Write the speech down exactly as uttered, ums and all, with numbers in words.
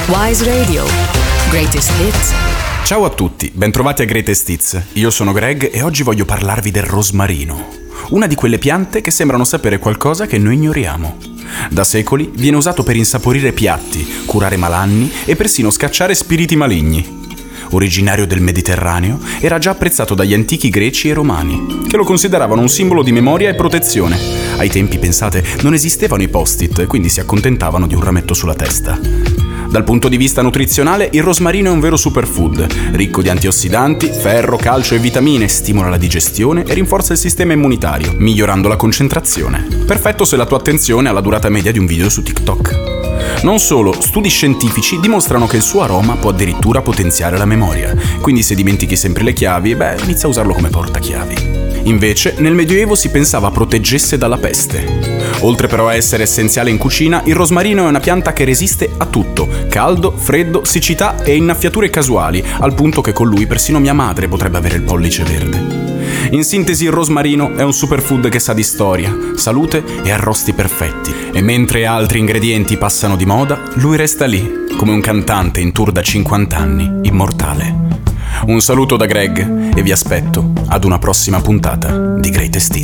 Wise Radio. Greatest Hits. Ciao a tutti, bentrovati a Greatest Hits. Io sono Greg e oggi voglio parlarvi del rosmarino. Una di quelle piante che sembrano sapere qualcosa che noi ignoriamo. Da secoli viene usato per insaporire piatti, curare malanni e persino scacciare spiriti maligni. Originario del Mediterraneo, era già apprezzato dagli antichi greci e romani, che lo consideravano un simbolo di memoria e protezione. Ai tempi, pensate, non esistevano i post-it, quindi si accontentavano di un rametto sulla testa. Dal punto di vista nutrizionale, il rosmarino è un vero superfood, ricco di antiossidanti, ferro, calcio e vitamine, stimola la digestione e rinforza il sistema immunitario, migliorando la concentrazione. Perfetto se la tua attenzione ha la durata media di un video su TikTok. Non solo, studi scientifici dimostrano che il suo aroma può addirittura potenziare la memoria, quindi se dimentichi sempre le chiavi, beh, inizia a usarlo come portachiavi. Invece, nel Medioevo si pensava proteggesse dalla peste. Oltre però a essere essenziale in cucina, il rosmarino è una pianta che resiste a tutto: caldo, freddo, siccità e innaffiature casuali, al punto che con lui persino mia madre potrebbe avere il pollice verde. In sintesi, il rosmarino è un superfood che sa di storia, salute e arrosti perfetti. E mentre altri ingredienti passano di moda, lui resta lì, come un cantante in tour da cinquanta anni, immortale. Un saluto da Greg e vi aspetto ad una prossima puntata di Greatest Hits.